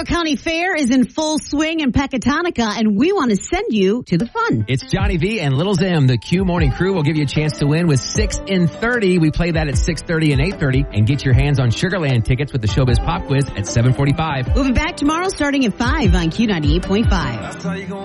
Pasco County Fair is in full swing in Pecatonica, and we want to send you to the fun. It's Johnny V and Little Zim. The Q Morning Crew will give you a chance to win with 6 in 30. We play that at 6:30 and 8:30, and get your hands on Sugarland tickets with the Showbiz Pop Quiz at 7:45. We'll be back tomorrow starting at 5 on Q98.5.